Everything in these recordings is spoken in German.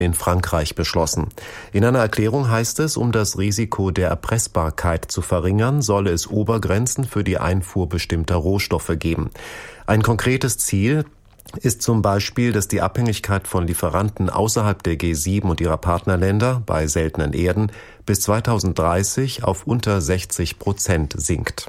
in Frankreich beschlossen. In einer Erklärung heißt es, um das Risiko der Erpressbarkeit zu verringern, solle es Obergrenzen für die Einfuhr bestimmter Rohstoffe geben. Ein konkretes Ziel ist zum Beispiel, dass die Abhängigkeit von Lieferanten außerhalb der G7 und ihrer Partnerländer bei seltenen Erden bis 2030 auf unter 60% sinkt.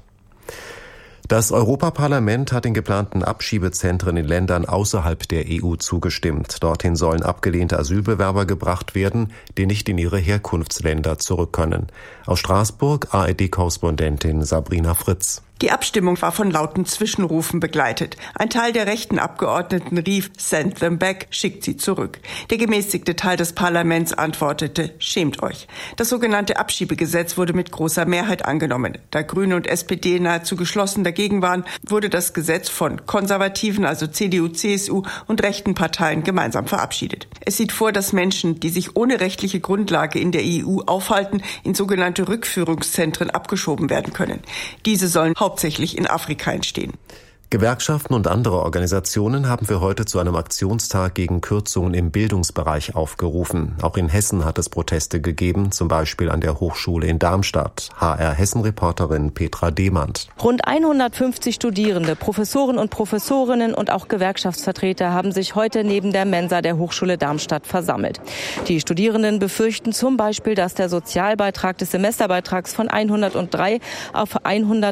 Das Europaparlament hat den geplanten Abschiebezentren in Ländern außerhalb der EU zugestimmt. Dorthin sollen abgelehnte Asylbewerber gebracht werden, die nicht in ihre Herkunftsländer zurück können. Aus Straßburg ARD-Korrespondentin Sabrina Fritz. Die Abstimmung war von lauten Zwischenrufen begleitet. Ein Teil der rechten Abgeordneten rief, "Send them back", schickt sie zurück. Der gemäßigte Teil des Parlaments antwortete, "Schämt euch". Das sogenannte Abschiebegesetz wurde mit großer Mehrheit angenommen. Da Grüne und SPD nahezu geschlossen dagegen waren, wurde das Gesetz von Konservativen, also CDU, CSU und rechten Parteien gemeinsam verabschiedet. Es sieht vor, dass Menschen, die sich ohne rechtliche Grundlage in der EU aufhalten, in sogenannte Rückführungszentren abgeschoben werden können. Diese sollen hauptsächlich in Afrika entstehen. Gewerkschaften und andere Organisationen haben für heute zu einem Aktionstag gegen Kürzungen im Bildungsbereich aufgerufen. Auch in Hessen hat es Proteste gegeben, zum Beispiel an der Hochschule in Darmstadt. HR-Hessen-Reporterin Petra Demand. Rund 150 Studierende, Professoren und Professorinnen und auch Gewerkschaftsvertreter haben sich heute neben der Mensa der Hochschule Darmstadt versammelt. Die Studierenden befürchten zum Beispiel, dass der Sozialbeitrag des Semesterbeitrags von 103 auf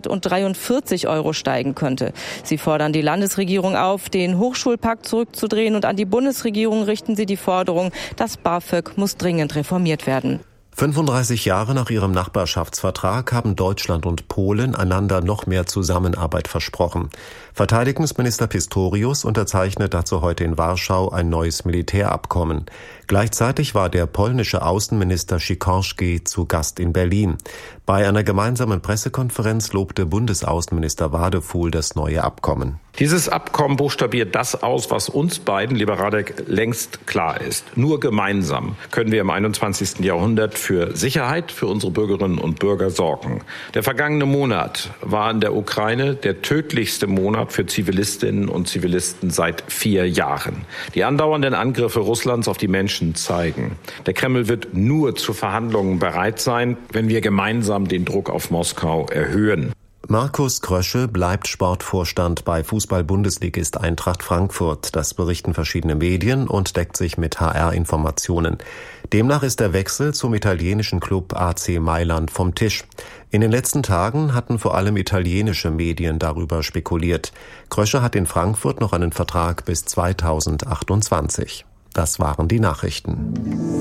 143 € steigen könnte. Sie fordern die Landesregierung auf, den Hochschulpakt zurückzudrehen, und an die Bundesregierung richten sie die Forderung, das BAföG muss dringend reformiert werden. 35 Jahre nach ihrem Nachbarschaftsvertrag haben Deutschland und Polen einander noch mehr Zusammenarbeit versprochen. Verteidigungsminister Pistorius unterzeichnet dazu heute in Warschau ein neues Militärabkommen. Gleichzeitig war der polnische Außenminister Sikorski zu Gast in Berlin. Bei einer gemeinsamen Pressekonferenz lobte Bundesaußenminister Wadefuhl das neue Abkommen. Dieses Abkommen buchstabiert das aus, was uns beiden, lieber Radek, längst klar ist. Nur gemeinsam können wir im 21. Jahrhundert für Sicherheit für unsere Bürgerinnen und Bürger sorgen. Der vergangene Monat war in der Ukraine der tödlichste Monat für Zivilistinnen und Zivilisten seit 4 Jahren. Die andauernden Angriffe Russlands auf die Menschen zeigen, der Kreml wird nur zu Verhandlungen bereit sein, wenn wir gemeinsam den Druck auf Moskau erhöhen. Markus Krösche bleibt Sportvorstand bei Fußball-Bundesligist Eintracht Frankfurt. Das berichten verschiedene Medien und deckt sich mit HR-Informationen. Demnach ist der Wechsel zum italienischen Club AC Mailand vom Tisch. In den letzten Tagen hatten vor allem italienische Medien darüber spekuliert. Krösche hat in Frankfurt noch einen Vertrag bis 2028. Das waren die Nachrichten.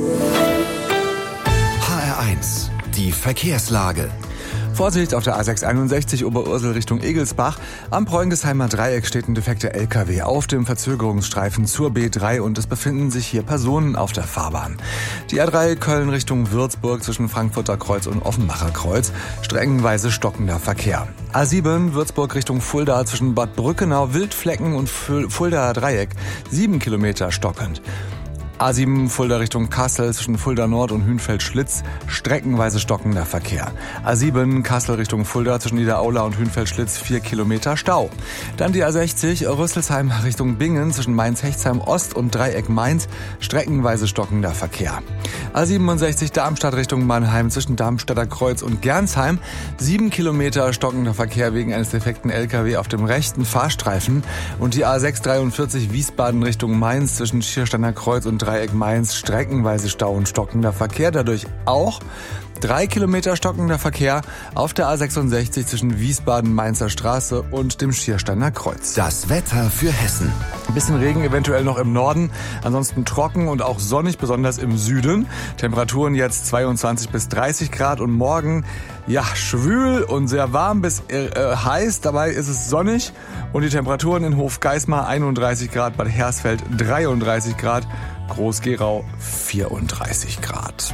HR1, die Verkehrslage. Vorsicht auf der A661 Oberursel Richtung Egelsbach. Am Preungesheimer Dreieck steht ein defekter LKW auf dem Verzögerungsstreifen zur B3 und es befinden sich hier Personen auf der Fahrbahn. Die A3 Köln Richtung Würzburg zwischen Frankfurter Kreuz und Offenbacher Kreuz, streckenweise stockender Verkehr. A7 Würzburg Richtung Fulda zwischen Bad Brückenau, Wildflecken und Fuldaer Dreieck, 7 Kilometer stockend. A7 Fulda Richtung Kassel zwischen Fulda Nord und Hünfeld-Schlitz, streckenweise stockender Verkehr. A7 Kassel Richtung Fulda zwischen Niederaula und Hünfeld-Schlitz, 4 Kilometer Stau. Dann die A60 Rüsselsheim Richtung Bingen zwischen Mainz-Hechtsheim Ost und Dreieck Mainz, streckenweise stockender Verkehr. A67 Darmstadt Richtung Mannheim zwischen Darmstadter Kreuz und Gernsheim, 7 Kilometer stockender Verkehr wegen eines defekten LKW auf dem rechten Fahrstreifen. Und die A643 Wiesbaden Richtung Mainz zwischen Schiersteiner Kreuz und Dreieck Mainz, streckenweise Stau und stockender Verkehr, dadurch auch 3 Kilometer stockender Verkehr auf der A66 zwischen Wiesbaden-Mainzer Straße und dem Schiersteiner Kreuz. Das Wetter für Hessen. Ein bisschen Regen eventuell noch im Norden, ansonsten trocken und auch sonnig, besonders im Süden. Temperaturen jetzt 22 bis 30 Grad und morgen, ja, schwül und sehr warm bis heiß. Dabei ist es sonnig und die Temperaturen in Hofgeismar 31 Grad, Bad Hersfeld 33 Grad, Groß-Gerau 34 Grad.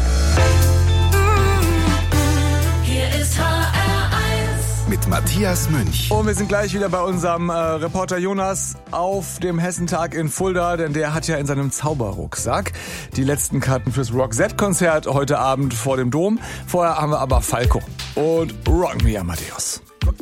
Mit Matthias Münch. Und wir sind gleich wieder bei unserem Reporter Jonas auf dem Hessentag in Fulda, denn der hat ja in seinem Zauberrucksack die letzten Karten fürs Roxette-Konzert heute Abend vor dem Dom. Vorher haben wir aber Falco und Rock Me Amadeus.